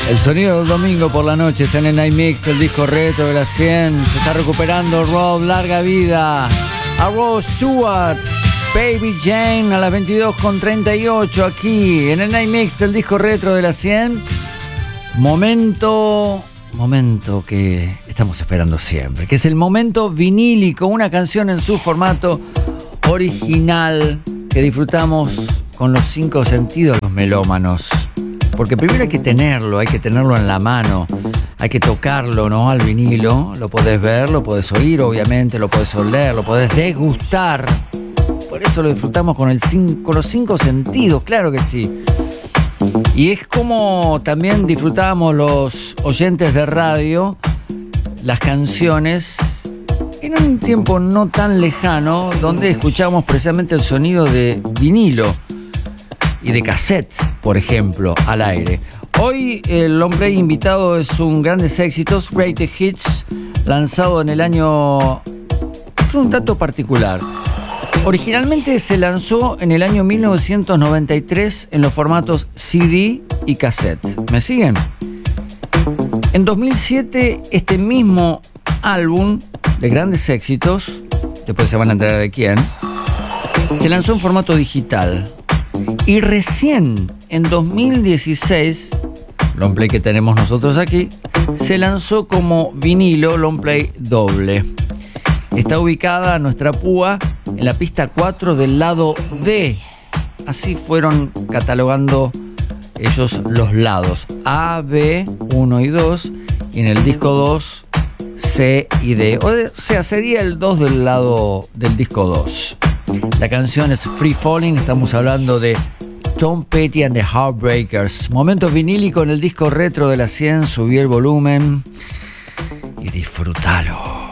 El sonido del domingo por la noche está en el Night Mix del disco retro de la 100. Se está recuperando Rob, larga vida a Rod Stewart, Baby Jane a las 22:38 aquí en el Night Mix del disco retro de la 100. Momento que estamos esperando siempre, que es el momento vinílico, una canción en su formato original que disfrutamos con los 5 sentidos los melómanos. Porque primero hay que tenerlo en la mano, hay que tocarlo, ¿no? Al vinilo, lo podés ver, lo podés oír, obviamente, lo podés oler, lo podés degustar. Por eso lo disfrutamos con los 5 sentidos, claro que sí. Y es como también disfrutamos los oyentes de radio las canciones en un tiempo no tan lejano, donde escuchamos precisamente el sonido de vinilo y de cassette, por ejemplo, al aire. Hoy el hombre invitado es un Grandes Éxitos, Greatest Hits, lanzado en el año... Es un dato particular. Originalmente se lanzó en el año 1993 en los formatos CD y cassette. ¿Me siguen? En 2007 este mismo álbum de Grandes Éxitos, después se van a enterar de quién, se lanzó en formato digital. Y recién en 2016, long play que tenemos nosotros aquí, se lanzó como vinilo long play doble. Está ubicada nuestra púa en la pista 4 del lado D. Así fueron catalogando ellos los lados A, B, 1 y 2, y en el disco 2, C y D. O sea, sería el 2 del lado del disco 2. La canción es Free Falling, estamos hablando de Tom Petty and the Heartbreakers. Momento vinílico en el disco retro de la 100, subí el volumen y disfrútalo.